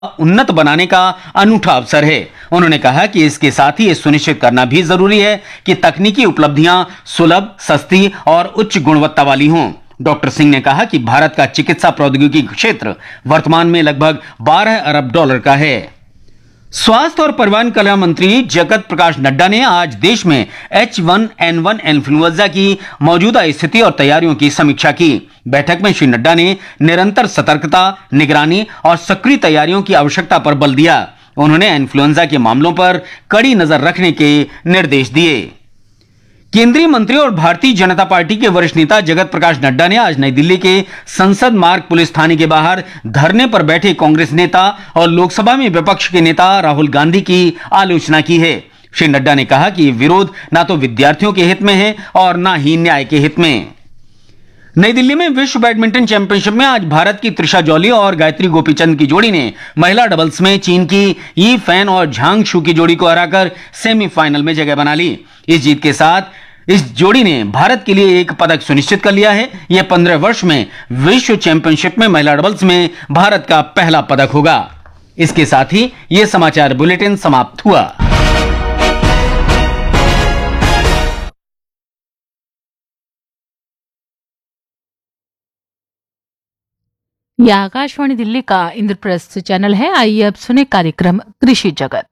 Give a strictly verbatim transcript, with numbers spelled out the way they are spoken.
उन्नत बनाने का अनूठा अवसर है। उन्होंने कहा कि इसके साथ ही ये सुनिश्चित करना भी जरूरी है कि तकनीकी उपलब्धियां सुलभ, सस्ती और उच्च गुणवत्ता वाली हों। डॉक्टर सिंह ने कहा कि भारत का चिकित्सा प्रौद्योगिकी क्षेत्र वर्तमान में लगभग बारह अरब डॉलर का है। स्वास्थ्य और परिवार कल्याण मंत्री जगत प्रकाश नड्डा ने आज देश में H one N one influenza की मौजूदा स्थिति और तैयारियों की समीक्षा की। बैठक में श्री नड्डा ने निरंतर सतर्कता, निगरानी और सक्रिय तैयारियों की आवश्यकता पर बल दिया। उन्होंने इन्फ्लुएंजा के मामलों पर कड़ी नजर रखने के निर्देश दिए। केंद्रीय मंत्री और भारतीय जनता पार्टी के वरिष्ठ नेता जगत प्रकाश नड्डा ने आज नई दिल्ली के संसद मार्ग पुलिस थाने के बाहर धरने पर बैठे कांग्रेस नेता और लोकसभा में विपक्ष के नेता राहुल गांधी की आलोचना की है। श्री नड्डा ने कहा कि विरोध ना तो विद्यार्थियों के हित में है और ना ही न्याय के हित में। नई दिल्ली में विश्व बैडमिंटन चैंपियनशिप में आज भारत की त्रिशा जॉली और गायत्री गोपीचंद की जोड़ी ने महिला डबल्स में चीन की यी फैन और झांग शू की जोड़ी को हराकर सेमीफाइनल में जगह बना ली। इस जीत के साथ इस जोड़ी ने भारत के लिए एक पदक सुनिश्चित कर लिया है। यह पंद्रह वर्ष में विश्व चैंपियनशिप में महिला डबल्स में भारत का पहला पदक होगा। इसके साथ ही यह समाचार बुलेटिन समाप्त हुआ। यह आकाशवाणी दिल्ली का इंद्रप्रस्थ चैनल है। आइए अब सुने कार्यक्रम कृषि जगत।